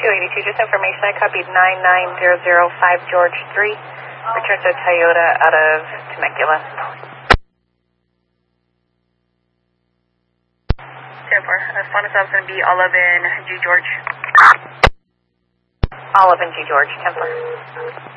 282, just information. I copied 99005 George 3. Return to Toyota out of Temecula. 10-4. Phone itself is going to be Olive and G George. Olive and G George, 10-4.